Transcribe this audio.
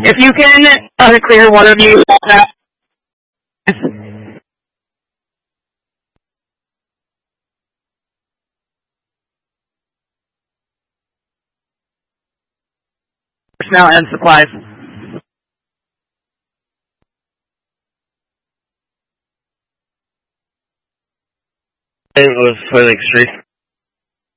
If you can unclear one of you, personnel and supplies. It was Soy Lake Street.